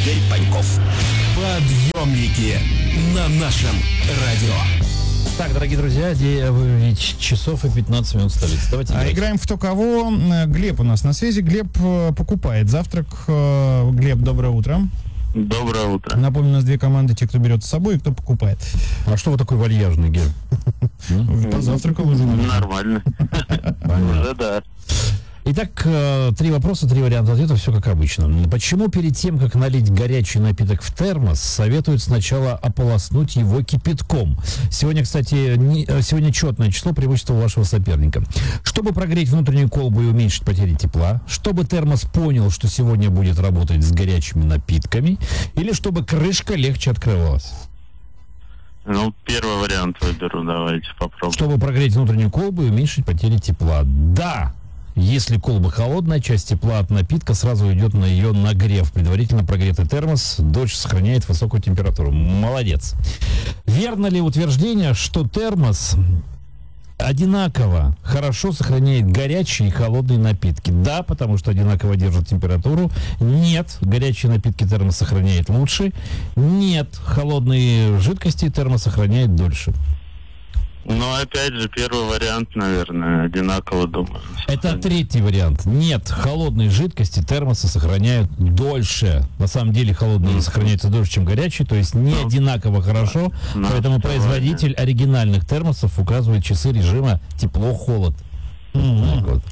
Игорь Паньков. Подъемники на нашем радио. Так, дорогие друзья, 9 часов и 15 минут столицы. Давайте играть. Играем в «Кто кого». Глеб у нас на связи. Глеб покупает завтрак. Глеб, доброе утро. Доброе утро. Напомню, у нас две команды: те, кто берет с собой, и кто покупает. А что вы такой вальяжный, Гер? Позавтракал уже. Нормально. Уже да. Итак, 3 вопроса, 3 варианта ответа, все как обычно. Почему перед тем, как налить горячий напиток в термос, советуют сначала ополоснуть его кипятком? Сегодня, кстати, сегодня четное число преимущества вашего соперника. Чтобы прогреть внутреннюю колбу и уменьшить потери тепла, чтобы термос понял, что сегодня будет работать с горячими напитками, или чтобы крышка легче открывалась? Ну, первый вариант выберу, давайте попробуем. Чтобы прогреть внутреннюю колбу и уменьшить потери тепла. Да! Если колба холодная, часть тепла от напитка сразу уйдет на ее нагрев. Предварительно прогретый термос дольше сохраняет высокую температуру. Молодец. Верно ли утверждение, что термос одинаково хорошо сохраняет горячие и холодные напитки? Да, потому что одинаково держит температуру. Нет, горячие напитки термос сохраняет лучше. Нет, холодные жидкости термос сохраняет дольше. Ну, опять же, первый вариант, наверное, одинаково, думаю. Это третий вариант. Нет, холодные жидкости термосы сохраняют дольше. На самом деле холодные сохраняются дольше, чем горячие, то есть не одинаково хорошо. Поэтому производитель оригинальных термосов указывает часы режима тепло-холод. Так вот.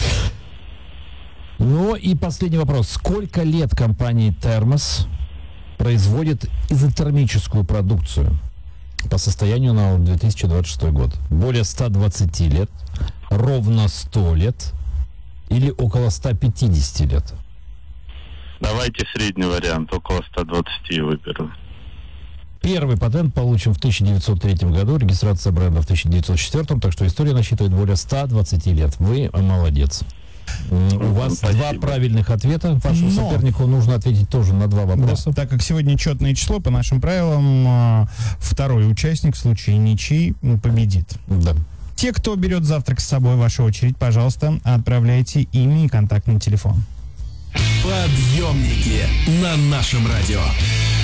Ну и последний вопрос. Сколько лет компания Термос производит изотермическую продукцию? По состоянию на 2026 год. Более 120 лет, ровно 100 лет или около 150 лет? Давайте средний вариант, около 120 выберу. Первый патент получен в 1903 году, регистрация бренда в 1904, так что история насчитывает более 120 лет. Вы молодец. У вас Спасибо. 2 правильных ответа. Вашему сопернику нужно ответить тоже на 2 вопроса. Да, так как сегодня четное число, по нашим правилам, второй участник в случае ничьи победит. Да. Те, кто берет завтрак с собой, ваша очередь, пожалуйста, отправляйте имя и контактный телефон. Подъемники на нашем радио.